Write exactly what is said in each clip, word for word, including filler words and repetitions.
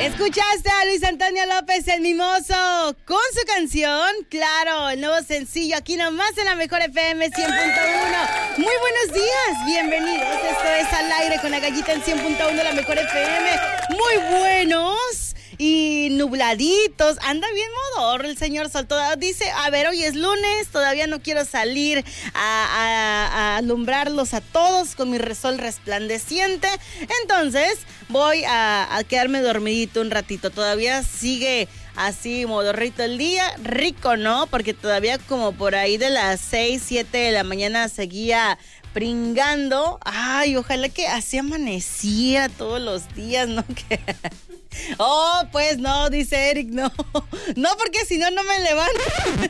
Escuchaste a Luis Antonio López, el Mimoso, con su canción, claro, el nuevo sencillo, aquí nomás en la Mejor F M cien punto uno. Muy buenos días, bienvenidos, esto es Al Aire con la Gallita en cien punto uno, la Mejor F M. Muy buenos y nubladitos, anda bien modorro el señor Sol, todavía dice, a ver, hoy es lunes, todavía no quiero salir a, a, a alumbrarlos a todos con mi sol resplandeciente, entonces voy a, a quedarme dormidito un ratito, todavía sigue así modorrito el día, rico, ¿no? Porque todavía como por ahí de las seis, siete de la mañana seguía pringando, ay, ojalá que así amaneciera todos los días, ¿no? Que... Oh, pues no, dice Eric, no, no, porque si no, no me levanto.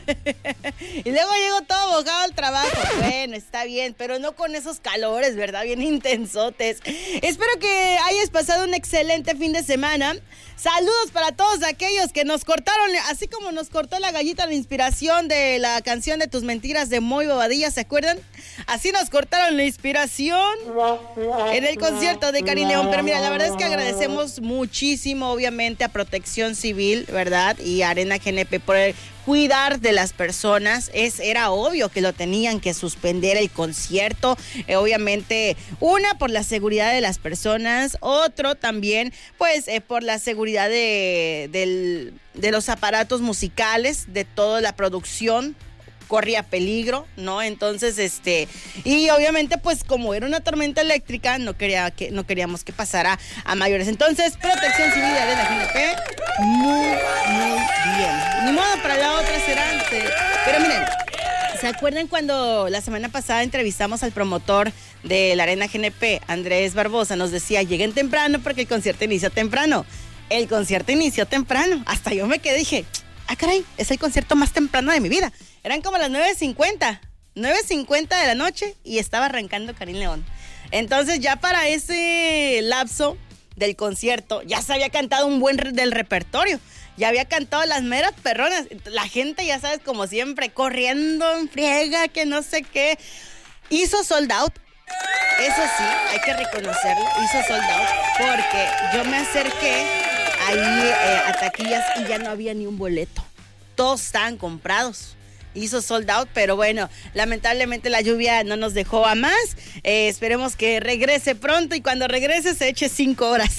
Y luego llego todo mojado al trabajo. Bueno, está bien, pero no con esos calores, ¿verdad? Bien intensotes. Espero que hayas pasado un excelente fin de semana. Saludos para todos aquellos que nos cortaron, así como nos cortó la Gallita la inspiración de la canción de Tus Mentiras de Moy Bobadilla, ¿se acuerdan? Así nos cortaron la inspiración en el concierto de Karin León. Pero mira, la verdad es que agradecemos muchísimo, obviamente, a Protección Civil, ¿verdad? Y a Arena G N P por el cuidar de las personas. Es, era obvio que lo tenían que suspender el concierto, eh, obviamente, una por la seguridad de las personas, otro también, pues, eh, por la seguridad de, del, de los aparatos musicales, de toda la producción. Corría peligro, ¿no? Entonces, este, y obviamente, pues, como era una tormenta eléctrica, no quería que, no queríamos que pasara a mayores. Entonces, Protección Civil de Arena G N P, muy, muy bien. Ni modo, para la otra será. Pero miren, ¿se acuerdan cuando la semana pasada entrevistamos al promotor de la Arena G N P, Andrés Barbosa? Nos decía, lleguen temprano porque el concierto inicia temprano. El concierto inició temprano. Hasta yo me quedé y dije, ah, caray, es el concierto más temprano de mi vida. Eran como las nueve cincuenta, nueve cincuenta de la noche y estaba arrancando Karin León. Entonces ya para ese lapso del concierto ya se había cantado un buen re- del repertorio. Ya había cantado las meras perronas. La gente, ya sabes, como siempre, corriendo en friega, que no sé qué. Hizo sold out. Eso sí, hay que reconocerlo. Hizo sold out porque yo me acerqué ahí eh, a taquillas y ya no había ni un boleto. Todos estaban comprados. Hizo sold out, pero bueno, lamentablemente la lluvia no nos dejó a más. Eh, esperemos que regrese pronto y cuando regrese se eche cinco horas.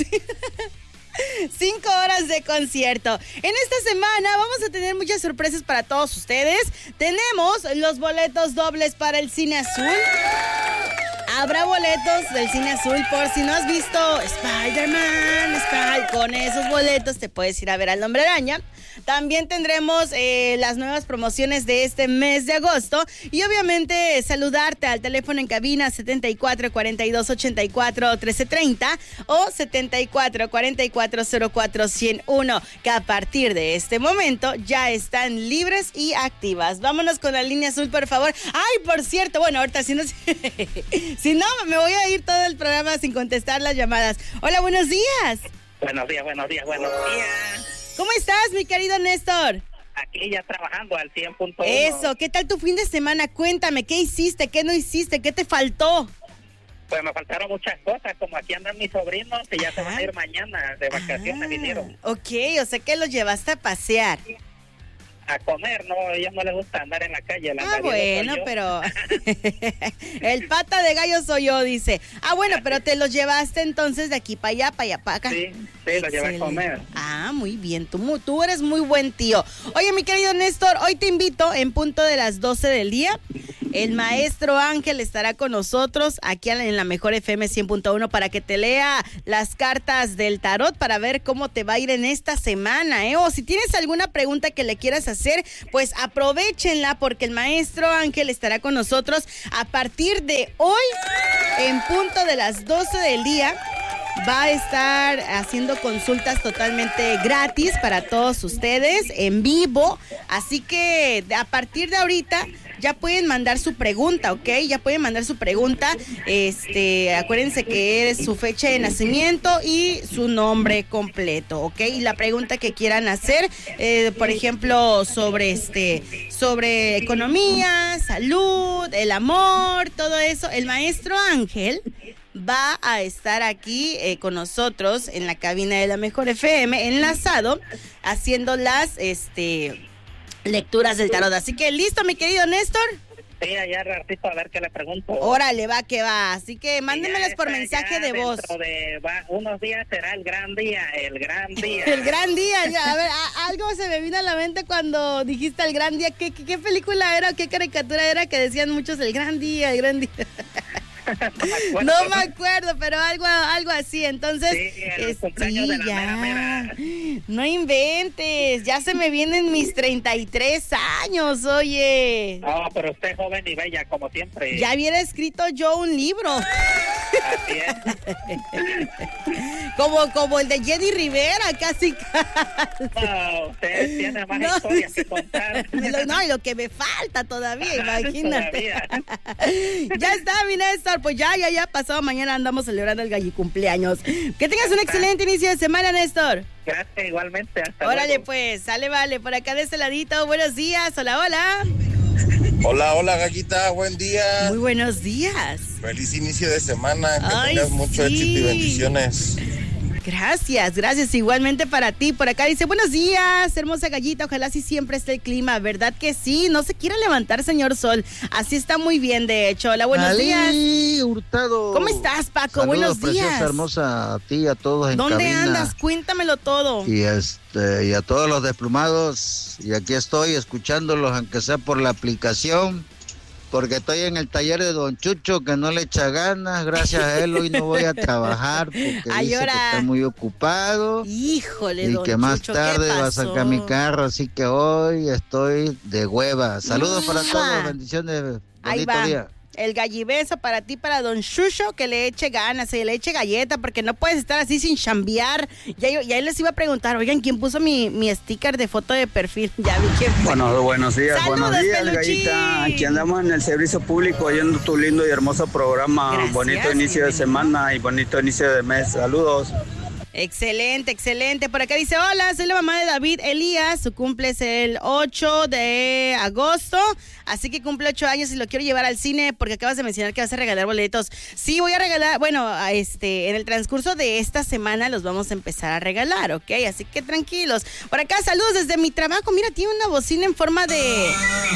Cinco horas de concierto. En esta semana vamos a tener muchas sorpresas para todos ustedes. Tenemos los boletos dobles para el Cine Azul. Habrá boletos del Cine Azul por si no has visto Spider-Man, Spider- con esos boletos te puedes ir a ver al Hombre Araña. También tendremos eh, las nuevas promociones de este mes de agosto y obviamente saludarte al teléfono en cabina setenta y cuatro, cuarenta y dos, ochenta y cuatro, trece treinta o setenta y cuatro, cuarenta y cuatro, cero cuatro, ciento uno, que a partir de este momento ya están libres y activas. Vámonos con la línea azul, por favor. Ay, por cierto, bueno, ahorita si no, si no me voy a ir todo el programa sin contestar las llamadas. Hola, buenos días. Buenos días, buenos días, buenos días. ¿Cómo estás, mi querido Néstor? Aquí ya trabajando al cien punto uno. Eso, ¿qué tal tu fin de semana? Cuéntame, ¿qué hiciste? ¿Qué no hiciste? ¿Qué te faltó? Pues me faltaron muchas cosas, como aquí andan mis sobrinos y ya se van a ir mañana de vacaciones, ah, vinieron. Ok, o sea que los llevaste a pasear. A comer, no, a ellos no les gusta andar en la calle. La Ah, bueno, pero el pata de gallo soy yo, dice. Ah, bueno, pero te los llevaste entonces de aquí para allá, para allá, para acá. Sí, sí, los llevé a comer. Ah, muy bien, tú, mu- tú eres muy buen tío. Oye, mi querido Néstor, hoy te invito en punto de las doce del día. El maestro Ángel estará con nosotros aquí en la Mejor F M cien punto uno para que te lea las cartas del tarot para ver cómo te va a ir en esta semana, ¿eh? O si tienes alguna pregunta que le quieras hacer, pues aprovechenla porque el maestro Ángel estará con nosotros a partir de hoy en punto de las doce del día. Va a estar haciendo consultas totalmente gratis para todos ustedes en vivo, así que a partir de ahorita ya pueden mandar su pregunta, ¿ok? Ya pueden mandar su pregunta, este, acuérdense que es su fecha de nacimiento y su nombre completo, ¿ok? Y la pregunta que quieran hacer, eh, por ejemplo, sobre este, sobre economía, salud, el amor, todo eso, el maestro Ángel va a estar aquí eh, con nosotros en la cabina de la Mejor F M, enlazado, haciendo las este, lecturas del tarot. Así que, ¿listo, mi querido Néstor? Sí, allá ratito a ver qué le pregunto. Órale, va que va. Así que mándenmelas por mensaje de voz. De va, unos días será el gran día, el gran día. El gran día. Ya, a ver, a, algo se me vino a la mente cuando dijiste el gran día. ¿Qué, qué, qué película era o qué caricatura era que decían muchos el gran día, el gran día? No me, no me acuerdo, pero algo algo así. Entonces, sí, el es, cumpleaños sí, de la ya. mera, mera. No inventes, ya se me vienen mis treinta y tres años, oye. No, pero usted es joven y bella, como siempre. Ya hubiera escrito yo un libro. Así es. Como, como el de Jenny Rivera, casi. No, usted tiene más no, historias que contar. Lo, no, y lo que me falta todavía, imagínate. Todavía. Ya está, mi Néstor, pues ya, ya, ya, pasado mañana andamos celebrando el galli cumpleaños. Que tengas un excelente inicio de semana, Néstor. Gracias, igualmente. Hasta Órale, luego. pues, sale, vale, por acá de este ladito. Buenos días, hola, hola. Hola, hola, Gallita, buen día. Muy buenos días. Feliz inicio de semana, que Ay, tengas mucho sí. éxito y bendiciones. Gracias, gracias, igualmente para ti. Por acá dice, buenos días, hermosa Gallita, ojalá así siempre esté el clima, ¿verdad que sí? No se quiera levantar, señor Sol, así está muy bien, de hecho. Hola, buenos Ali días. Hurtado. ¿Cómo estás, Paco? Saludos, buenos preciosa, días. hermosa, a ti y a todos en ¿Dónde cabina. andas? Cuéntamelo todo. Y, este, y a todos los desplumados, y aquí estoy escuchándolos, aunque sea por la aplicación, porque estoy en el taller de Don Chucho, que no le echa ganas. Gracias a él hoy no voy a trabajar, porque Ay, dice ahora. que está muy ocupado. Híjole, Y don que más Chucho, tarde ¿qué va a pasó? sacar mi carro, así que hoy estoy de hueva. Saludos para ¡Mua! todos, bendiciones, Ahí bonito va. día. El gallibeso para ti, para don Chucho, que le eche ganas, y le eche galleta, porque no puedes estar así sin chambear. Ya, yo, ya les iba a preguntar, oigan, ¿quién puso mi, mi sticker de foto de perfil? Ya vi quién fue. Bueno, buenos días, Saludos, buenos días, Peluchín. Gallita. Aquí andamos en el servicio público oyendo tu lindo y hermoso programa. Gracias, bonito inicio de bienvenido. semana y bonito inicio de mes. Saludos. Excelente, excelente. Por acá dice, hola, soy la mamá de David Elías, su cumple es el ocho de agosto, así que cumple ocho años y lo quiero llevar al cine porque acabas de mencionar que vas a regalar boletos. Sí, voy a regalar, bueno, a este, en el transcurso de esta semana los vamos a empezar a regalar, ¿ok? Así que tranquilos. Por acá, saludos desde mi trabajo. Mira, tiene una bocina en forma de,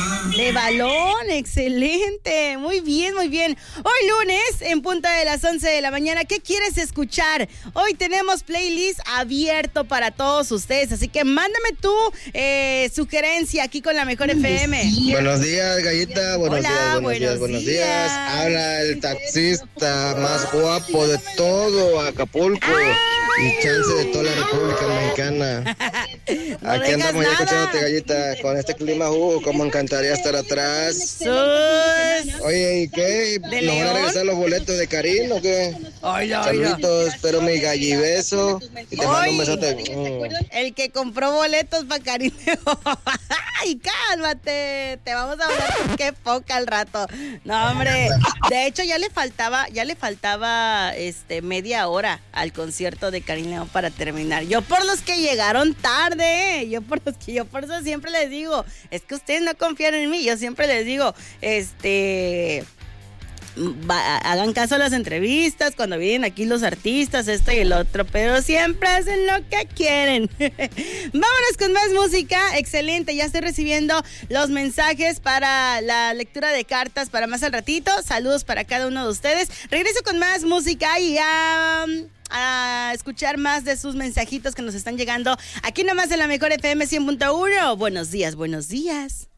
de balón. Excelente. Muy bien, muy bien. Hoy lunes, en punta de las once de la mañana, ¿qué quieres escuchar? Hoy tenemos playlist abierto para todos ustedes, así que mándame tu eh, sugerencia aquí con la Mejor F M. Buenos días, Gallita. Buenos Hola, días, buenos, buenos días, buenos días. días. Habla el taxista más guapo de todo Acapulco y chance de toda la República Mexicana. No Aquí digas andamos ya nada. escuchándote, Gallita. Con este clima, uh, como encantaría estar atrás. Sus... Oye, ¿y qué? ¿Nos van León? a regresar los boletos de Karim o qué? Oiga, oiga. Saluditos, espero mi gallibeso y te mando Ay. un besote. Mm. El que compró boletos para Carineo. Ay, cálmate. Te vamos a hablar con qué poca al rato. No, hombre. De hecho, ya le faltaba, ya le faltaba este media hora al concierto de Carineo para terminar. Yo por los que llegaron tarde, yo por los que yo por eso siempre les digo, es que ustedes no confían en mí. Yo siempre les digo, este Va, hagan caso a las entrevistas cuando vienen aquí los artistas, esto y el otro, pero siempre hacen lo que quieren. Vámonos con más música. Excelente, ya estoy recibiendo los mensajes para la lectura de cartas para más al ratito. Saludos para cada uno de ustedes. Regreso con más música y a, a escuchar más de sus mensajitos que nos están llegando aquí nomás en la Mejor F M cien punto uno. Buenos días, buenos días.